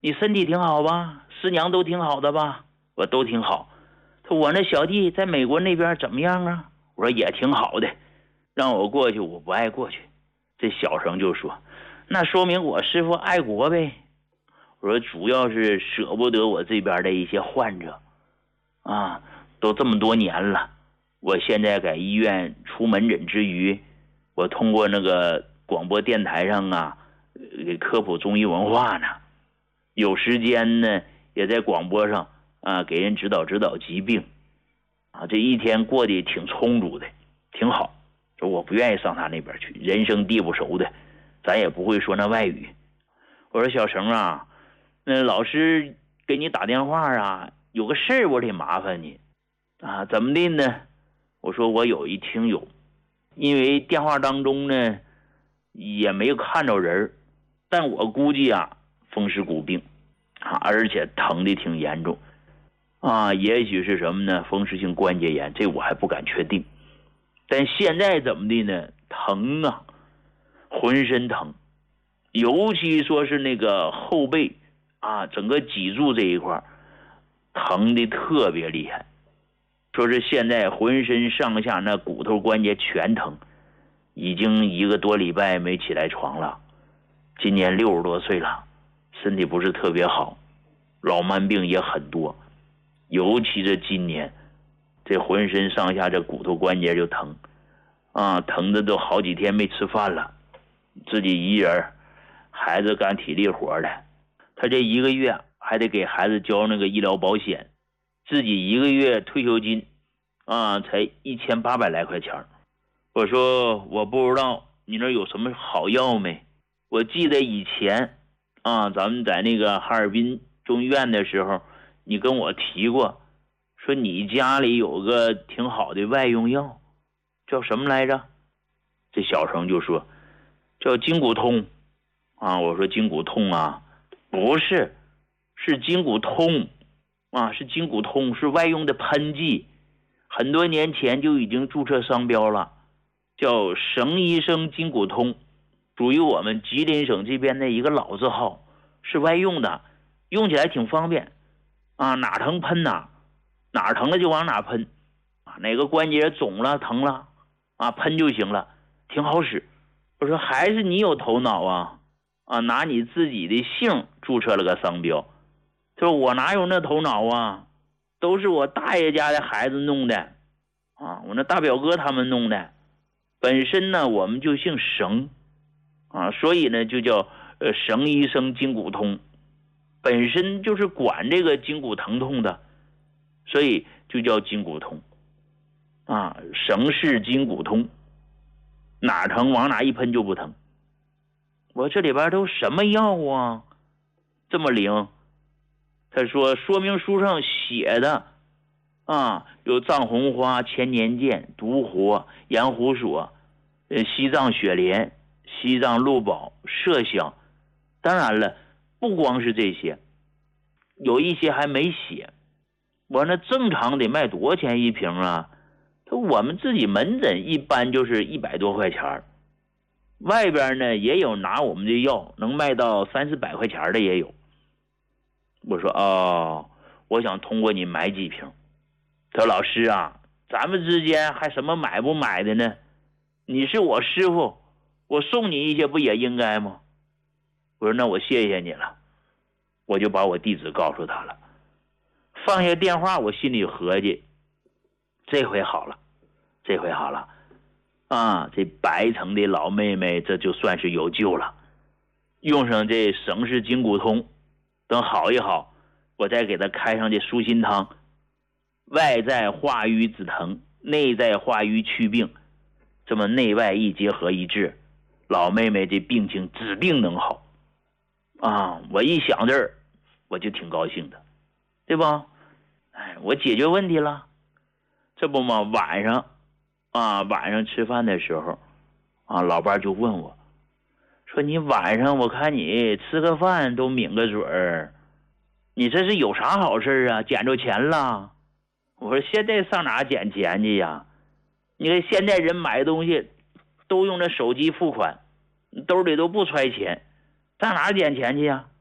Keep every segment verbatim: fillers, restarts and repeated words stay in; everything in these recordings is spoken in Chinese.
你身体挺好吧？师娘都挺好的吧？我都挺好。他说我那小弟在美国那边怎么样啊？我说也挺好的，让我过去我不爱过去。这小生就说，那说明我师傅爱国呗。我说主要是舍不得我这边的一些患者啊，都这么多年了，我现在在医院出门诊之余，我通过那个广播电台上啊，给科普中医文化呢，有时间呢也在广播上啊给人指导指导疾病啊，这一天过得挺充足的，挺好。说我不愿意上他那边去，人生地不熟的，咱也不会说那外语。我说小程啊，那老师给你打电话啊，有个事儿我得麻烦你啊，怎么的呢？我说我有一听友，因为电话当中呢也没有看着人，但我估计啊风湿骨病啊，而且疼的挺严重啊，也许是什么呢？风湿性关节炎，这我还不敢确定。但现在怎么的呢？疼啊，浑身疼，尤其说是那个后背啊，整个脊柱这一块疼的特别厉害。说是现在浑身上下那骨头关节全疼，已经一个多礼拜没起来床了。今年六十多岁了，身体不是特别好，老慢病也很多，尤其这今年，这浑身上下这骨头关节就疼啊，疼的都好几天没吃饭了，自己一人，孩子干体力活的，他这一个月还得给孩子交那个医疗保险，自己一个月退休金啊才一千八百来块钱。我说我不知道你那有什么好药没？我记得以前啊，咱们在那个哈尔滨中医院的时候，你跟我提过，说你家里有个挺好的外用药，叫什么来着？这小程就说叫筋骨通啊。我说筋骨痛啊，不是，是筋骨通啊，是筋骨通，是外用的喷剂，很多年前就已经注册商标了，叫省医生筋骨通，属于我们吉林省这边的一个老字号，是外用的，用起来挺方便啊，哪疼喷哪，哪疼了就往哪喷啊，哪个关节肿了疼了啊，喷就行了，挺好使。我说还是你有头脑啊啊，拿你自己的姓注册了个商标。他说我哪有那头脑啊，都是我大爷家的孩子弄的啊，我那大表哥他们弄的。本身呢我们就姓省啊，所以呢就叫呃省医生筋骨通，本身就是管这个筋骨疼痛的，所以就叫筋骨通啊，省市筋骨通，哪疼往哪一喷就不疼。我这里边都什么药啊，这么灵？他说说明书上写的啊，有藏红花、千年剑、独活、盐湖索、呃西藏雪莲、西藏鹿宝、麝香。当然了，不光是这些，有一些还没写。我那正常得卖多少钱一瓶啊？他我们自己门诊一般就是一百多块钱，外边呢也有拿我们的药能卖到三四百块钱的也有。我说哦，我想通过你买几瓶。他说老师啊，咱们之间还什么买不买的呢？你是我师傅，我送你一些不也应该吗？我说那我谢谢你了，我就把我地址告诉他了。放下电话，我心里合计，这回好了，这回好了啊！这白城的老妹妹这就算是有救了。用上这省市筋骨通，等好一好，我再给她开上这舒心汤，外在化瘀止疼，内在化瘀祛病，这么内外一结合一致，老妹妹这病情指定能好啊！我一想这儿，我就挺高兴的，对吧？哎，我解决问题了。这不嘛，晚上啊，晚上吃饭的时候啊，老伴就问我说，你晚上我看你吃个饭都抿个嘴儿，你这是有啥好事啊？捡着钱了？我说现在上哪捡钱去呀？你看现在人买东西都用那手机付款，兜里都不揣钱，上哪捡钱去呀？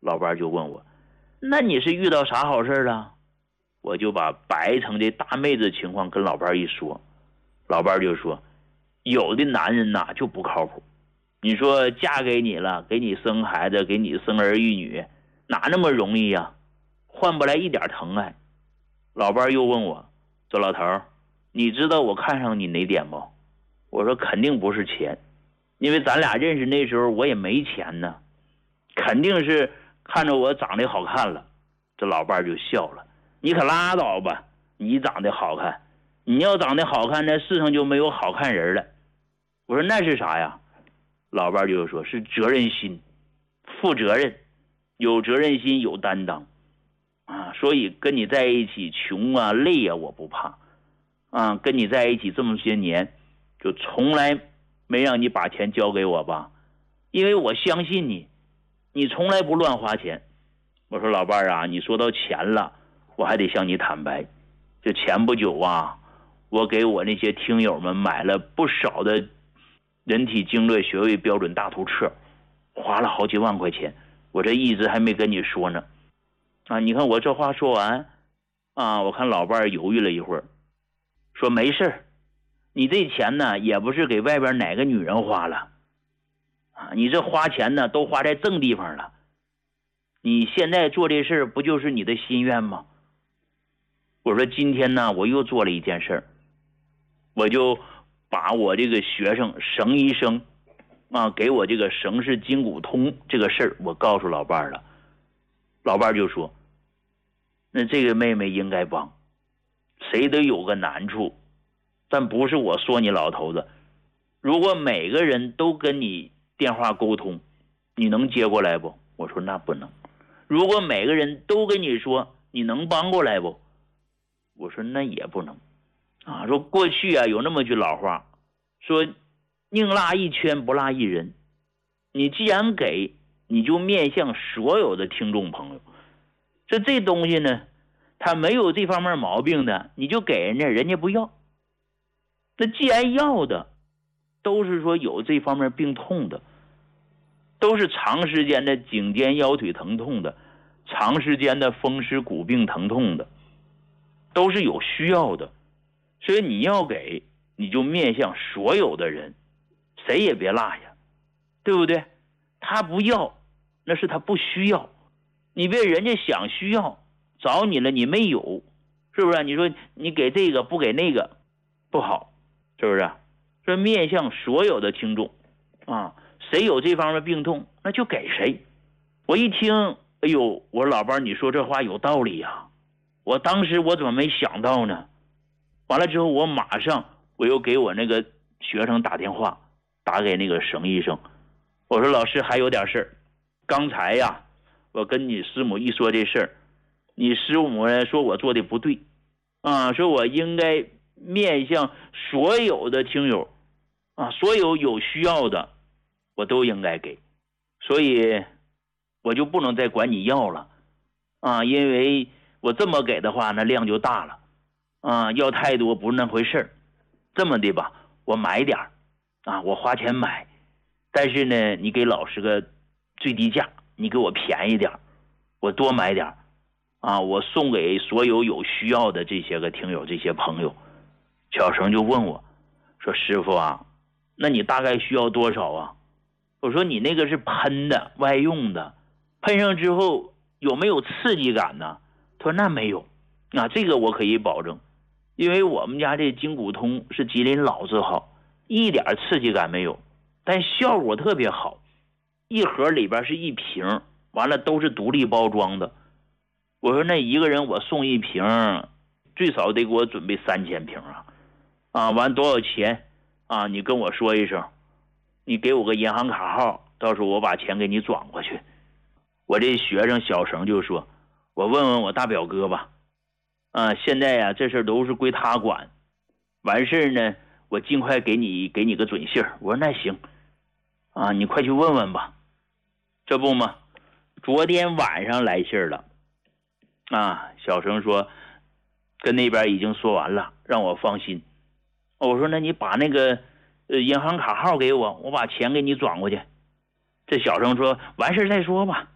老伴就问我，那你是遇到啥好事了？我就把白城的大妹子情况跟老伴一说，老伴就说，有的男人呐就不靠谱，你说嫁给你了，给你生孩子，给你生儿育女，哪那么容易呀？换不来一点疼爱。老伴又问我，周老头，你知道我看上你哪点不？我说肯定不是钱，因为咱俩认识那时候我也没钱呢，肯定是看着我长得好看了。这老伴就笑了，你可拉倒吧，你长得好看，你要长得好看，那世上就没有好看人了。我说那是啥呀？老伴就说，是责任心，负责任，有责任心，有担当啊，所以跟你在一起穷啊累啊我不怕啊，跟你在一起这么些年就从来没让你把钱交给我吧，因为我相信你，你从来不乱花钱。我说老伴儿啊，你说到钱了，我还得向你坦白，这前不久啊，我给我那些听友们买了不少的人体经络穴位标准大图册，花了好几万块钱，我这一直还没跟你说呢。啊，你看我这话说完啊，我看老伴儿犹豫了一会儿，说没事，你这钱呢也不是给外边哪个女人花了啊，你这花钱呢都花在正地方了，你现在做这事不就是你的心愿吗？我说今天呢我又做了一件事，我就把我这个学生沈医生啊给我这个沈氏筋骨通这个事儿我告诉老伴儿了。老伴儿就说，那这个妹妹应该帮，谁都有个难处，但不是我说你老头子，如果每个人都跟你电话沟通，你能接过来不？我说那不能。如果每个人都跟你说，你能帮过来不？我说那也不能啊。说过去啊有那么句老话，说宁拉一圈不拉一人，你既然给，你就面向所有的听众朋友，这这东西呢他没有这方面毛病的，你就给人家，人家不要。那既然要的都是说有这方面病痛的，都是长时间的颈肩腰腿疼痛的，长时间的风湿骨病疼痛的，都是有需要的，所以你要给，你就面向所有的人，谁也别落下，对不对？他不要，那是他不需要，你别人家想需要找你了，你没有，是不是？你说你给这个不给那个不好，是不是？这面向所有的听众啊，谁有这方面病痛那就给谁。我一听，哎呦，我说老伴你说这话有道理啊，我当时我怎么没想到呢？完了之后我马上我又给我那个学生打电话，打给那个沈医生，我说老师还有点事儿，刚才呀我跟你师母一说这事儿，你师母说我做的不对啊，说我应该面向所有的听友啊，所有有需要的我都应该给，所以我就不能再管你要了啊，因为我这么给的话那量就大了啊，要太多不是那回事儿。这么的吧，我买点啊，我花钱买，但是呢你给老师个最低价，你给我便宜点，我多买点啊，我送给所有有需要的这些个听友这些朋友。小成就问我说，师傅啊，那你大概需要多少啊？我说你那个是喷的外用的，喷上之后有没有刺激感呢？他说那没有啊，这个我可以保证，因为我们家这筋骨通是吉林老字号，一点刺激感没有，但效果特别好，一盒里边是一瓶，完了都是独立包装的。我说那一个人我送一瓶，最少得给我准备三千瓶啊！啊，完多少钱啊？你跟我说一声，你给我个银行卡号，到时候我把钱给你转过去。我这学生小成就说，我问问我大表哥吧。啊，现在呀、啊，这事都是归他管。完事呢，我尽快给你给你个准信。我说那行，啊，你快去问问吧。这不嘛，昨天晚上来信了。啊，小成说跟那边已经说完了，让我放心。我说那你把那个呃银行卡号给我，我把钱给你转过去。这小成说完事再说吧。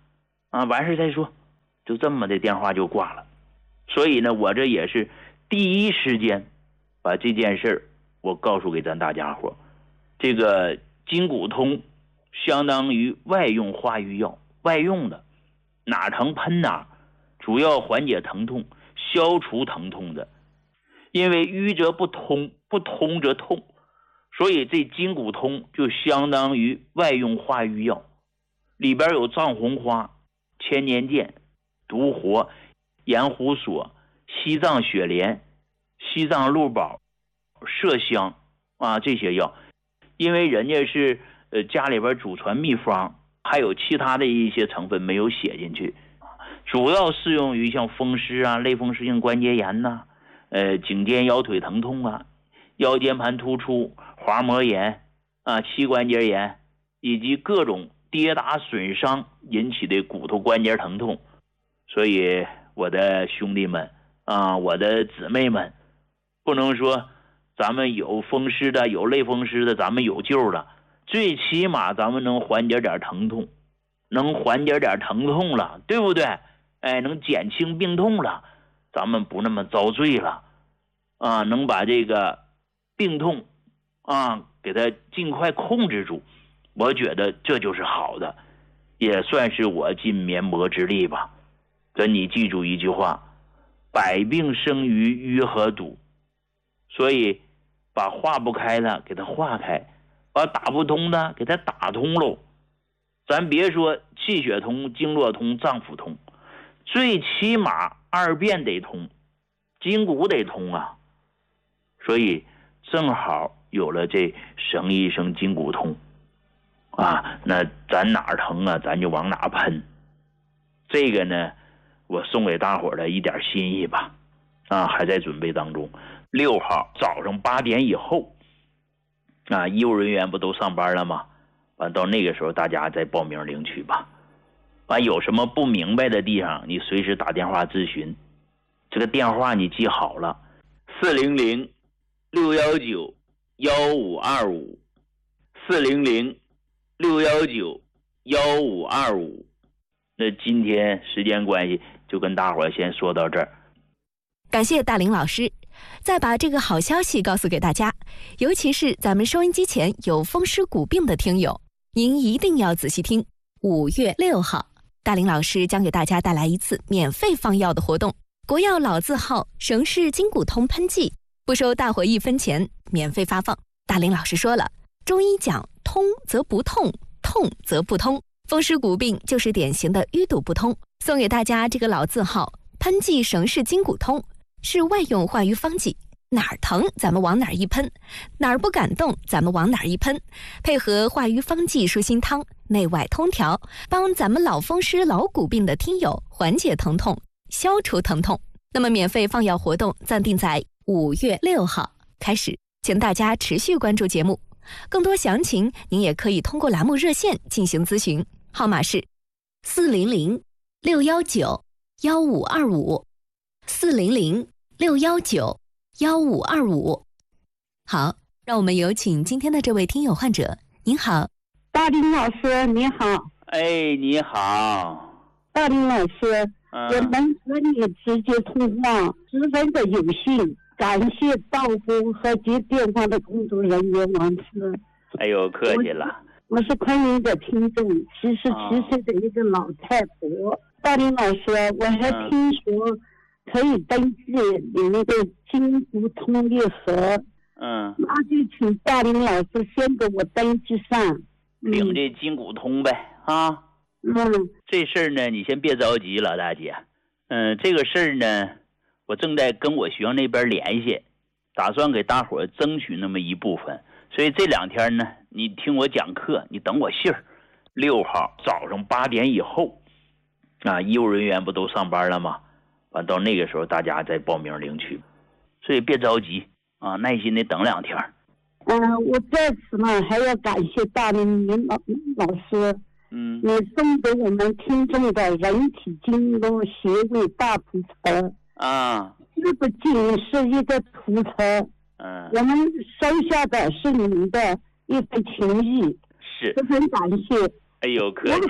啊，完事再说，就这么的电话就挂了。所以呢，我这也是第一时间把这件事我告诉给咱大家伙。这个筋骨通相当于外用化瘀药，外用的，哪疼喷哪，主要缓解疼痛，消除疼痛的。因为瘀则不通，不通则痛，所以这筋骨通就相当于外用化瘀药，里边有藏红花、千年剑、独活、盐胡索、西藏雪莲、西藏鹿宝、麝香啊，这些药。因为人家是呃家里边祖传秘方，还有其他的一些成分没有写进去，主要适用于像风湿啊、类风湿性关节炎呐、啊、呃颈肩腰腿疼痛啊、腰间盘突出、滑膜炎啊、膝关节炎以及各种跌打损伤引起的骨头关节疼痛。所以我的兄弟们啊，我的姊妹们，不能说咱们有风湿的，有类风湿的，咱们有救了，最起码咱们能缓解点疼痛，能缓解点疼痛了，对不对？哎，能减轻病痛了，咱们不那么遭罪了啊，能把这个病痛啊给它尽快控制住，我觉得这就是好的，也算是我尽绵薄之力吧。跟你记住一句话，百病生于瘀和堵，所以把化不开的给它化开，把打不通的给它打通喽。咱别说气血通、经络通、脏腑通，最起码二便得通，筋骨得通啊。所以正好有了这省一省筋骨通啊，那咱哪儿疼啊，咱就往哪喷。这个呢，我送给大伙儿的一点心意吧，啊，还在准备当中。六号早上八点以后，啊，医务人员不都上班了吗？完到那个时候大家再报名领取吧。完有什么不明白的地方，你随时打电话咨询。这个电话你记好了，四零零六幺九幺五二五，四零零六幺九幺五二五。那今天时间关系，就跟大伙儿先说到这儿。 感谢大林老师。再把这个好消息告诉给大家，尤其是咱们收音机前有风湿骨病的听友，您一定要仔细听。五月六号，大林老师将给大家带来一次免费放药的活动，国药老字号省氏筋骨通喷剂，不收大伙一分钱，免费发放。大林老师说了，中医讲通则不痛，痛则不通，风湿骨病就是典型的淤堵不通，送给大家这个老字号喷剂省氏筋骨通，是外用化瘀方剂，哪儿疼咱们往哪儿一喷，哪儿不敢动咱们往哪儿一喷，配合化瘀方剂舒心汤，内外通调，帮咱们老风湿老骨病的听友缓解疼痛，消除疼痛。那么免费放药活动暂定在五月六号开始，请大家持续关注节目，更多详情您也可以通过栏目热线进行咨询，号码是四零零六幺九幺五二五。四零零六幺九幺五二五。好，让我们有请今天的这位听友患者。您好， 大林老师，你好。 哎，你好， 大林老师， 嗯、 我能和你直接通话，十分的有幸，感谢道夫和接电话的工作人员王师。 哎呦，客气了。 我, 我是昆明的听众，七十七岁的一个老太婆。啊、大林老师，我还听说、嗯可以登记你那个筋骨通一盒， 嗯， 那就请大林老师先给我登记上， 嗯、领这筋骨通呗啊。 嗯， 这事儿呢，你先别着急，老大姐。嗯，这个事儿呢，我正在跟我学校那边联系，打算给大伙儿争取那么一部分。所以这两天呢，你听我讲课，你等我信儿。六号早上八点以后，啊，医务人员不都上班了吗？完到那个时候大家再报名领取，所以别着急啊，耐心的等两天。 嗯、呃，我在此呢还要感谢大林林老老师， 嗯， 你送给我们听众的人体经络穴位大图册啊， 这不仅是一个图册， 嗯， 我们收下的是你们的一份情谊， 是， 十分感谢。 哎呦，客气了。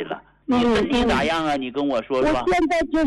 你身体咋样啊？你跟我说说吧。 我现在就